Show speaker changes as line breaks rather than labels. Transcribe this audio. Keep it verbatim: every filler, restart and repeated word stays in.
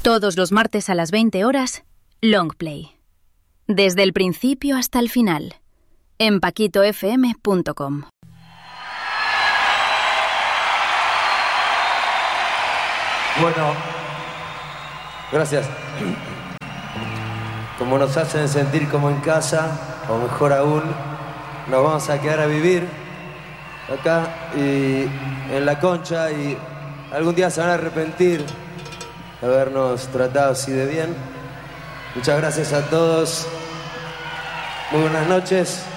Todos los martes a las veinte horas, Longplay. Desde el principio hasta el final. En paquito f m punto com.
Bueno, gracias. Como nos hacen sentir como en casa, o mejor aún, nos vamos a quedar a vivir acá y en la Concha, y algún día se van a arrepentir de habernos tratado así de bien. Muchas gracias a todos. Muy buenas noches.